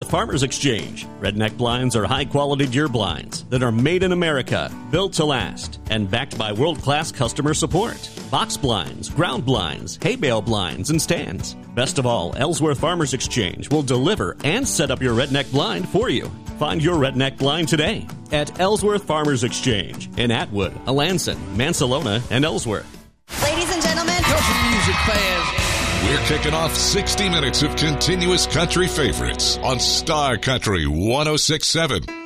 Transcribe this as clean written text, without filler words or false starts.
Ellsworth Farmers Exchange. Redneck blinds are high-quality deer blinds that are made in America, built to last, and backed by world-class customer support. Box blinds, ground blinds, hay bale blinds, and stands. Best of all, Ellsworth Farmers Exchange will deliver and set up your redneck blind for you. Find your redneck blind today at Ellsworth Farmers Exchange in Atwood, Alanson, Mansalona, and Ellsworth. Ladies and gentlemen, country music fans, we're kicking off 60 minutes of continuous country favorites on Star Country 106.7.